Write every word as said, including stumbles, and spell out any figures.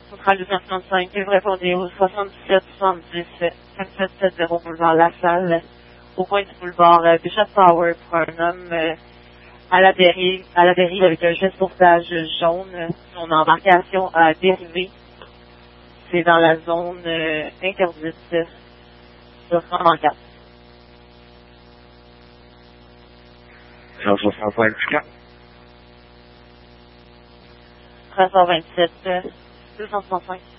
Centrale deux cent trente-cinq, répondez au soixante-dix-sept soixante-dix, cinq sept sept zéro boulevard La Salle, au coin du boulevard euh, Bishop Tower pour un homme euh, à la dérive, à la dérive avec un geste sauvetage jaune. Son embarcation a dérivé. C'est dans la zone euh, interdite sur trente-quatre. cent soixante-quatre. trois cent vingt-sept, deux cent soixante-cinq.